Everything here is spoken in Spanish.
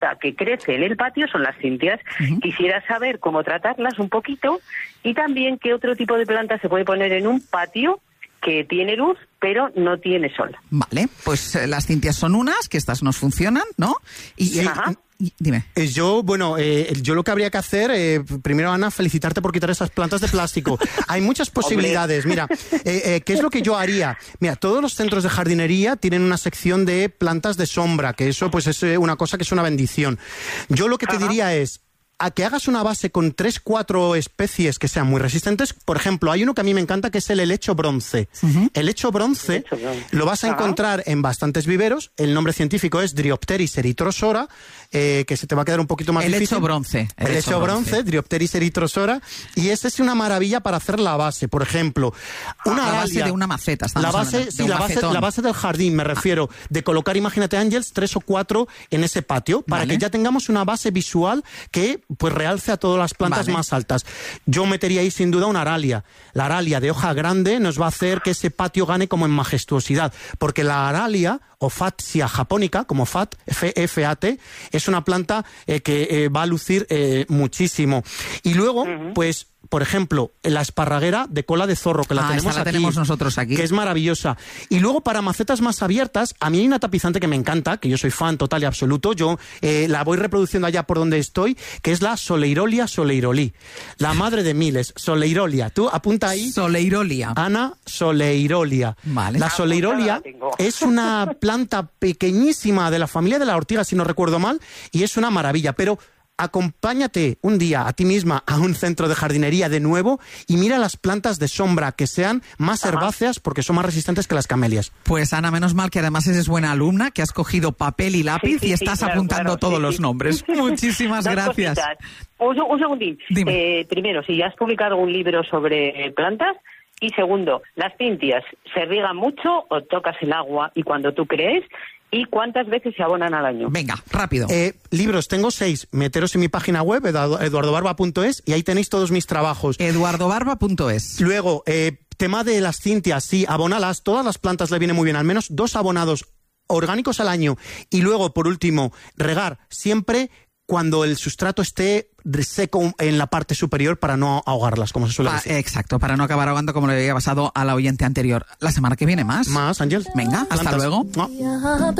que crece en el patio son las cintias. Quisiera saber cómo tratarlas un poquito y también qué otro tipo de planta se puede poner en un patio que tiene luz pero no tiene sol. Vale, pues las cintias son unas, que estas nos funcionan, ¿no? Dime. Yo lo que habría que hacer, primero, Ana, felicitarte por quitar esas plantas de plástico. Hay muchas posibilidades. Mira, ¿qué es lo que yo haría? Mira, todos los centros de jardinería tienen una sección de plantas de sombra, que eso pues es una cosa que es una bendición. Yo lo que te diría es, a que hagas una base con 3-4 especies que sean muy resistentes. Por ejemplo, hay uno que a mí me encanta, que es el helecho bronce. El helecho bronce lo vas a encontrar en bastantes viveros. El nombre científico es Dryopteris eritrosora, que se te va a quedar un poquito más difícil. Helecho bronce, Dryopteris eritrosora. Y esa es una maravilla para hacer la base. Por ejemplo, una la base de una maceta. La base del jardín, me refiero. De colocar, imagínate, Ángels, 3 o 4 en ese patio, para que ya tengamos una base visual que pues realce a todas las plantas más altas. Yo metería ahí sin duda una aralia. La aralia de hoja grande nos va a hacer que ese patio gane como en majestuosidad, porque la aralia, o Fatsia japonica, como F-A-T, es una planta que va a lucir muchísimo. Y luego, pues, por ejemplo, la esparraguera de cola de zorro, que la tenemos nosotros aquí. Que es maravillosa. Y luego, para macetas más abiertas, a mí hay una tapizante que me encanta, que yo soy fan total y absoluto, yo la voy reproduciendo allá por donde estoy, que es la Soleirolia soleirolí. La madre de miles, Soleirolia. Tú apunta ahí. Soleirolia. Ana, Soleirolia. Vale. La Soleirolia es una planta pequeñísima de la familia de la ortiga, si no recuerdo mal, y es una maravilla, pero acompáñate un día a ti misma a un centro de jardinería de nuevo y mira las plantas de sombra que sean más herbáceas, porque son más resistentes que las camelias. Pues Ana, menos mal que además eres buena alumna, que has cogido papel y lápiz y estás apuntando todos los nombres. Muchísimas gracias. Un segundín. Primero, si ya has publicado un libro sobre plantas. Y segundo, las cintias, ¿se riegan mucho o tocas el agua y cuando tú crees? ¿Y cuántas veces se abonan al año? Venga, rápido. Libros, tengo 6. Meteros en mi página web, eduardobarba.es, y ahí tenéis todos mis trabajos. eduardobarba.es. Luego, tema de las cintias, sí, abónalas. Todas las plantas le viene muy bien, al menos 2 abonados orgánicos al año. Y luego, por último, regar siempre cuando el sustrato esté seco en la parte superior para no ahogarlas, como se suele decir. Exacto, para no acabar ahogando como le había pasado a la oyente anterior. La semana que viene más. Más, Ángel. Venga, hasta luego.